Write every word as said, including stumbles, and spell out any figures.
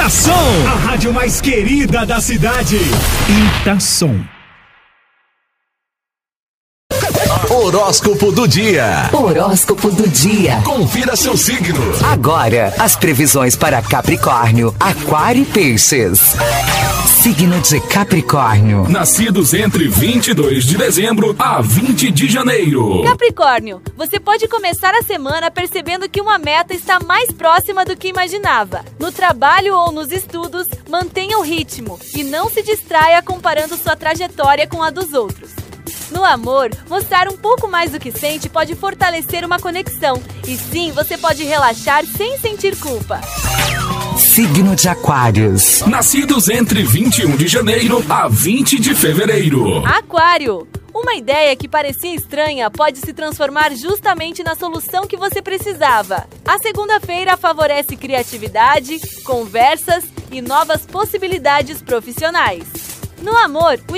Itação, a rádio mais querida da cidade. Itação. Horóscopo do dia. Horóscopo do dia. Confira seu signo. Agora, as previsões para Capricórnio, Aquário e Peixes. Signo de Capricórnio. Nascidos entre vinte e dois de dezembro a vinte de janeiro. Capricórnio, você pode começar a semana percebendo que uma meta está mais próxima do que imaginava. No trabalho ou nos estudos, mantenha o ritmo e não se distraia comparando sua trajetória com a dos outros. No amor, mostrar um pouco mais do que sente pode fortalecer uma conexão. E sim, você pode relaxar sem sentir culpa. Signo de Aquários. Nascidos entre vinte e um de janeiro a vinte de fevereiro. Aquário, uma ideia que parecia estranha pode se transformar justamente na solução que você precisava. A segunda-feira favorece criatividade, conversas e novas possibilidades profissionais. No amor, o